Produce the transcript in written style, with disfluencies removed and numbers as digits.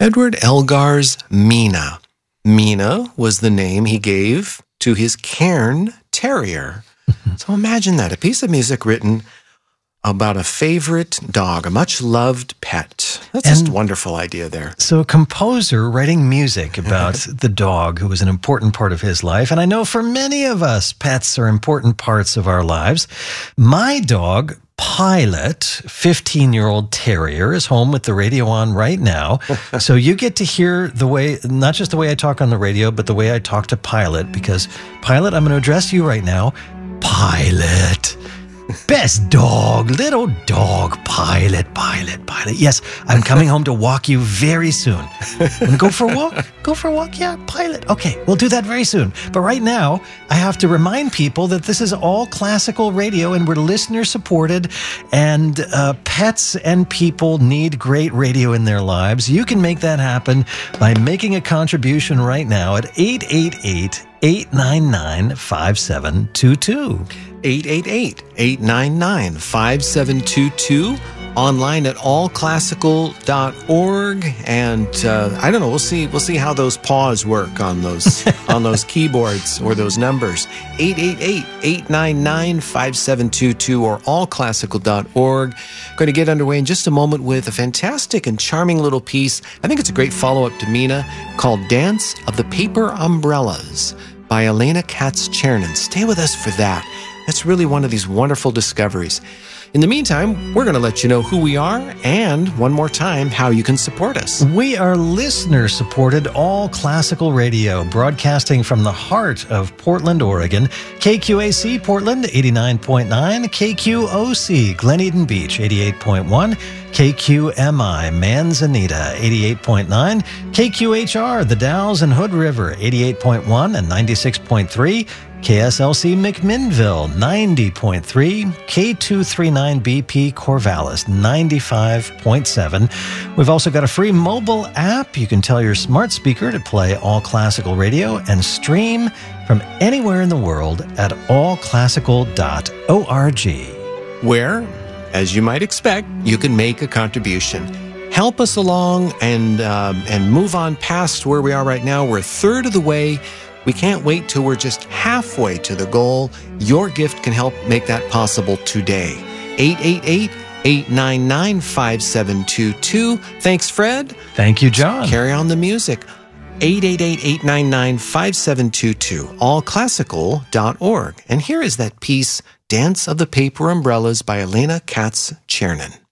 Edward Elgar's Mina. Mina was the name he gave to his Cairn Terrier. So imagine that, a piece of music written about a favorite dog, a much-loved pet. That's just a wonderful idea there. So a composer writing music about the dog who was an important part of his life. And I know for many of us, pets are important parts of our lives. My dog, Pilot, 15-year-old terrier, is home with the radio on right now. So you get to hear the way, not just the way I talk on the radio, but the way I talk to Pilot, because Pilot, I'm going to address you right now. Pilot. Best dog, little dog, Pilot. Yes, I'm coming home to walk you very soon. Wanna go for a walk? Go for a walk? Yeah, Pilot. Okay, we'll do that very soon. But right now, I have to remind people that this is all classical radio and we're listener supported, and pets and people need great radio in their lives. You can make that happen by making a contribution right now at 888-899-5722. 888-899-5722. Online at allclassical.org, and I don't know. We'll see how those paws work on those keyboards or those numbers. 888-899-5722 or allclassical.org. Going to get underway in just a moment with a fantastic and charming little piece. I think it's a great follow-up to Mina, called "Dance of the Paper Umbrellas" by Elena Katz-Chernin. Stay with us for that. That's really one of these wonderful discoveries. In the meantime, we're going to let you know who we are and, one more time, how you can support us. We are listener-supported all classical radio, broadcasting from the heart of Portland, Oregon. KQAC Portland, 89.9. KQOC Glen Eden Beach, 88.1. KQMI Manzanita, 88.9. KQHR The Dalles and Hood River, 88.1 and 96.3. KSLC McMinnville, 90.3, K239BP Corvallis, 95.7. We've also got a free mobile app. You can tell your smart speaker to play All Classical Radio and stream from anywhere in the world at allclassical.org. Where, as you might expect, you can make a contribution. Help us along and move on past where we are right now. We're a third of the way. We can't wait till we're just halfway to the goal. Your gift can help make that possible today. 888-899-5722. Thanks, Fred. Thank you, John. Carry on the music. 888-899-5722. allclassical.org. And here is that piece, Dance of the Paper Umbrellas by Elena Katz-Chernin.